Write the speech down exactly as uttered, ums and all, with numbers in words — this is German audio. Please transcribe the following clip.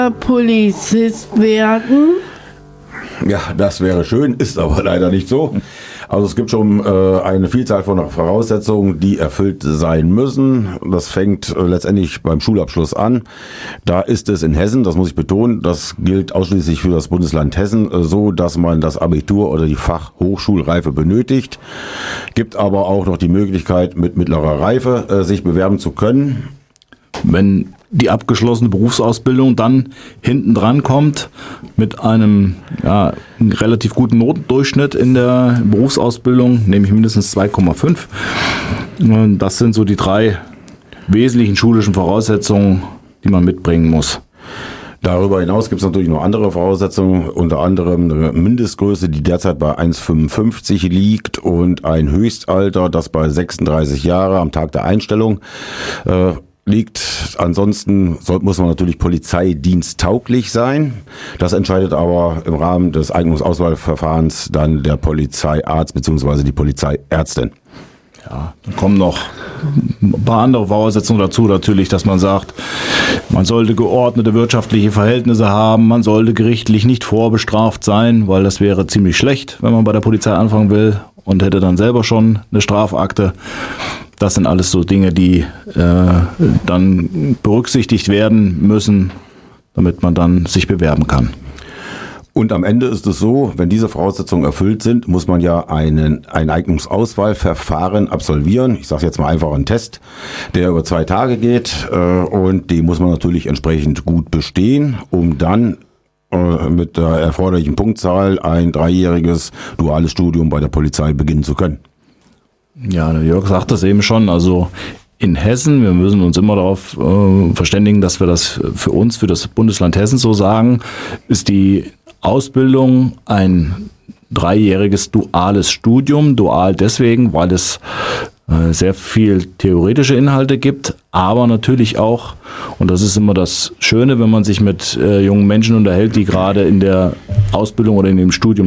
Polizist werden? Ja, das wäre schön, ist aber leider nicht so. Also es gibt schon äh, eine Vielzahl von Voraussetzungen, die erfüllt sein müssen. Das fängt äh, letztendlich beim Schulabschluss an. Da ist es in Hessen, das muss ich betonen, das gilt ausschließlich für das Bundesland Hessen, äh, so, dass man das Abitur oder die Fachhochschulreife benötigt. Gibt aber auch noch die Möglichkeit, mit mittlerer Reife äh, sich bewerben zu können. Wenn die abgeschlossene Berufsausbildung dann hinten dran kommt mit einem ja, relativ guten Notendurchschnitt in der Berufsausbildung, nämlich mindestens zwei Komma fünf. Das sind so die drei wesentlichen schulischen Voraussetzungen, die man mitbringen muss. Darüber hinaus gibt es natürlich noch andere Voraussetzungen, unter anderem eine Mindestgröße, die derzeit bei eins Komma fünfundfünfzig liegt und ein Höchstalter, das bei sechsunddreißig Jahre am Tag der Einstellung äh, liegt. Ansonsten soll, muss man natürlich polizeidiensttauglich sein. Das entscheidet aber im Rahmen des Eignungsauswahlverfahrens dann der Polizeiarzt bzw. die Polizeiärztin. Ja, dann kommen noch ein paar andere Voraussetzungen dazu, natürlich, dass man sagt, man sollte geordnete wirtschaftliche Verhältnisse haben, man sollte gerichtlich nicht vorbestraft sein, weil das wäre ziemlich schlecht, wenn man bei der Polizei anfangen will und hätte dann selber schon eine Strafakte. Das sind alles so Dinge, die äh, dann berücksichtigt werden müssen, damit man dann sich bewerben kann. Und am Ende ist es so, wenn diese Voraussetzungen erfüllt sind, muss man ja einen, ein Eignungsauswahlverfahren absolvieren. Ich sage jetzt mal einfach einen Test, der über zwei Tage geht äh, und den muss man natürlich entsprechend gut bestehen, um dann äh, mit der erforderlichen Punktzahl ein dreijähriges duales Studium bei der Polizei beginnen zu können. Ja, der Jörg sagt das eben schon, also in Hessen, wir müssen uns immer darauf äh, verständigen, dass wir das für uns, für das Bundesland Hessen so sagen, ist die Ausbildung ein dreijähriges duales Studium. Dual deswegen, weil es äh, sehr viel theoretische Inhalte gibt, aber natürlich auch, und das ist immer das Schöne, wenn man sich mit äh, jungen Menschen unterhält, die gerade in der Ausbildung oder in dem Studium